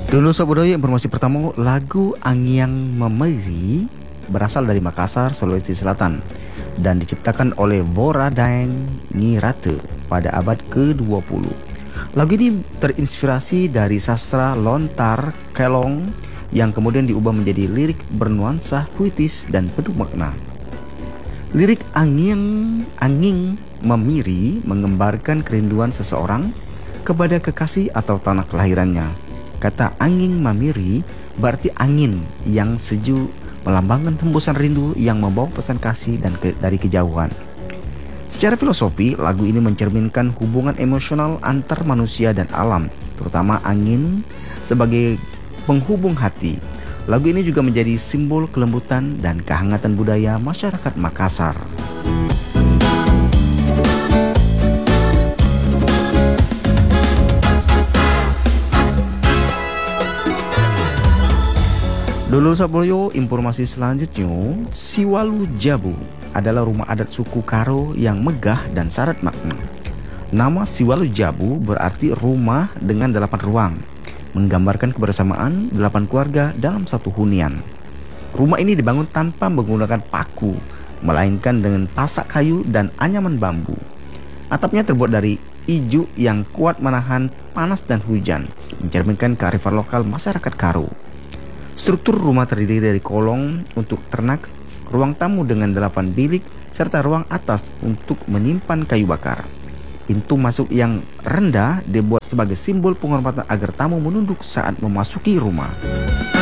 Dulu Sob Budaya, informasi pertama, lagu Angiang Memeri berasal dari Makassar, Sulawesi Selatan dan diciptakan oleh Bora Daeng Ngirate pada abad ke-20. Lagu ini terinspirasi dari sastra lontar kelong yang kemudian diubah menjadi lirik bernuansa puitis dan penuh makna. Lirik Anging Memiri menggambarkan kerinduan seseorang kepada kekasih atau tanah kelahirannya. Kata Anging Mamiri berarti angin yang sejuk, melambangkan hembusan rindu yang membawa pesan kasih dari kejauhan. Secara filosofi, lagu ini mencerminkan hubungan emosional antar manusia dan alam, terutama angin sebagai penghubung hati. Lagu ini juga menjadi simbol kelembutan dan kehangatan budaya masyarakat Makassar. Dulu Sabloyo, informasi selanjutnya, Siwalu Jabu adalah rumah adat suku Karo yang megah dan syarat makna. Nama Siwalu Jabu berarti rumah dengan 8 ruang, menggambarkan kebersamaan 8 keluarga dalam satu hunian. Rumah ini dibangun tanpa menggunakan paku, melainkan dengan pasak kayu dan anyaman bambu. Atapnya terbuat dari ijuk yang kuat menahan panas dan hujan, mencerminkan kearifan lokal masyarakat Karo. Struktur rumah terdiri dari kolong untuk ternak, ruang tamu dengan 8 bilik, serta ruang atas untuk menyimpan kayu bakar. Pintu masuk yang rendah dibuat sebagai simbol penghormatan agar tamu menunduk saat memasuki rumah.